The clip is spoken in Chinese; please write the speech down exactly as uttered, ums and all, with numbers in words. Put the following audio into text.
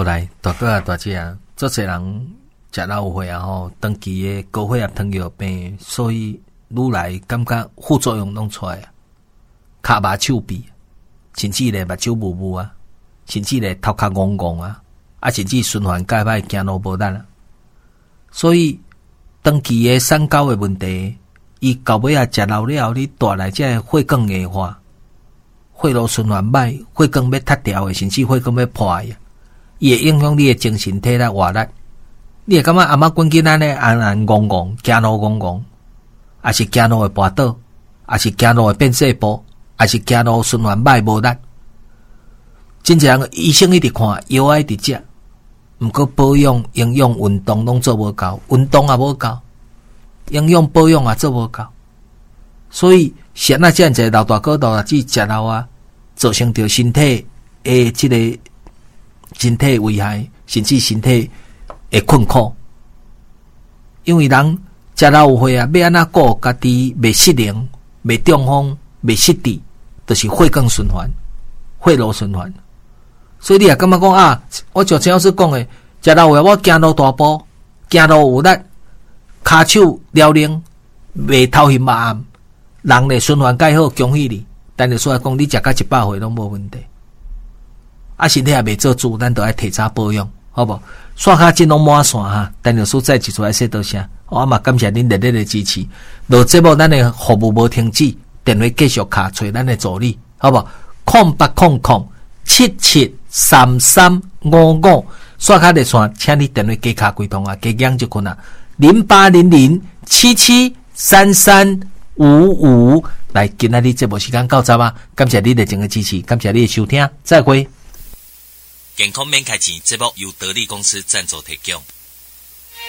后来大哥啊大姐啊，做侪人食老血啊吼，长期的高血压糖尿病，所以愈来感觉副作用拢出来啊，骹麻手臂，甚至咧目睭雾雾啊，甚至咧头壳戆戆啊，啊甚至循环介歹，行路无力啊。所以长期的三高的问题，伊到尾啊食老了，你带来这血管硬化，血路循环歹，血管要塌掉的，甚至血管要破的，伊会影响你的精神体力活力。你会感觉阿妈滚囡仔咧安安戆戆，行路戆戆，还是行路会跋倒，还是行路会变细步，还是行路循环歹无力。真正医生一直看，药啊一直食，毋过保养、营养、运动拢做无够，运动也无够，营养保养也做无够。所以现在这样一个老大哥、老大姐食老啊，造成着身体诶这个身体危害，甚至身体会困苦。因为人食老有血啊，要安怎顾家己袂失灵、袂中风、袂失智，就是血管循环、血路循环。所以你也感觉讲啊，我像陈老师讲的，食老血我行路大步，行路有力，骹手撩灵，袂头晕目暗，人咧循环介好，恭喜你。但是说来讲，你食到一百岁拢无问题，啊身体也袂做主，咱都爱提早保养，好不好？刷卡金拢满线哈，但是所在一出来说多声，我嘛感谢恁热烈的支持。落节目咱的服务无停止，电话继续卡找咱的助理，好不好？空八空空七七三三五五，刷卡热线，请你电话加卡几通啊，加养就困啊，零八零零七七三三五五。来，今仔日节目时间到这啊，感谢你热情的支持，感谢你的收听，再会。 健康免开钱节目由得力公司赞助提供。